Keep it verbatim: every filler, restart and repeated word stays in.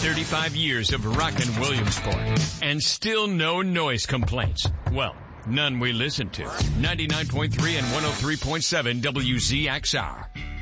thirty-five years of rockin' Williamsport, and still no noise complaints. Well, none we listen to. ninety-nine point three and one oh three point seven W Z X R.